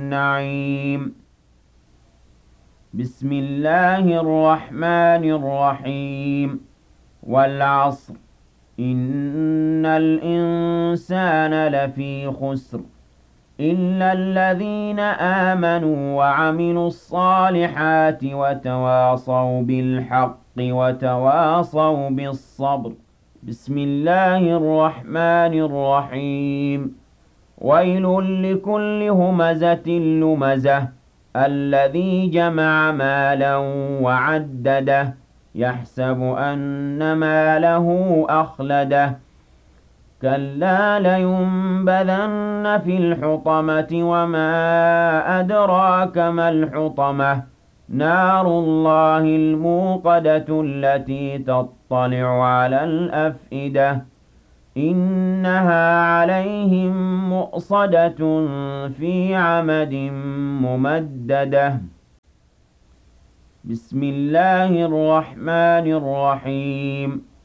النعيم بسم الله الرحمن الرحيم والعصر إن الإنسان لفي خسر إلا الذين آمنوا وعملوا الصالحات وتواصوا بالحق وتواصوا بالصبر بسم الله الرحمن الرحيم ويل لكل همزة لمزة الذي جمع مالا وعدده يحسب أن ماله أخلده كلا لينبذن في الحطمة وما أدراك ما الحطمة نار الله الموقدة التي تطلع على الأفئدة إنها عليهم مؤصدة في عمد ممددة بسم الله الرحمن الرحيم